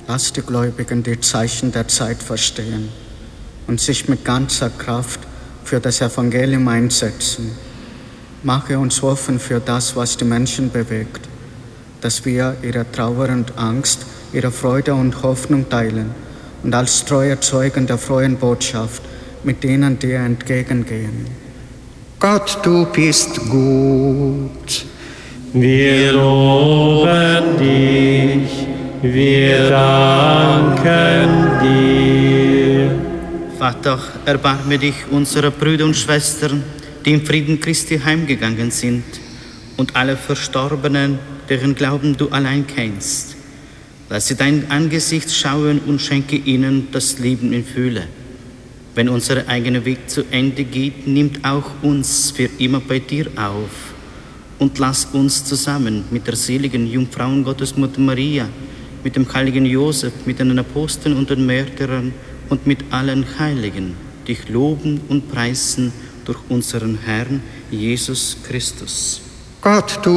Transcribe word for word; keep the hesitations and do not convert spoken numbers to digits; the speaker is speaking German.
Lass die Gläubigen die Zeichen der Zeit verstehen und sich mit ganzer Kraft für das Evangelium einsetzen. Mache uns offen für das, was die Menschen bewegt, dass wir ihre Trauer und Angst, ihre Freude und Hoffnung teilen und als treue Zeugen der frohen Botschaft mit denen dir entgegengehen. Gott, du bist gut. Wir loben dich, wir danken dir. Vater, erbarme dich unserer Brüder und Schwestern, die im Frieden Christi heimgegangen sind, und alle Verstorbenen, deren Glauben du allein kennst. Lass sie dein Angesicht schauen und schenke ihnen das Leben in Fülle. Wenn unser eigener Weg zu Ende geht, nimmt auch uns für immer bei dir auf. Und lass uns zusammen mit der seligen Jungfrauen Gottesmutter Maria, mit dem heiligen Josef, mit den Aposteln und den Märtyrern und mit allen Heiligen dich loben und preisen durch unseren Herrn Jesus Christus. Gott, du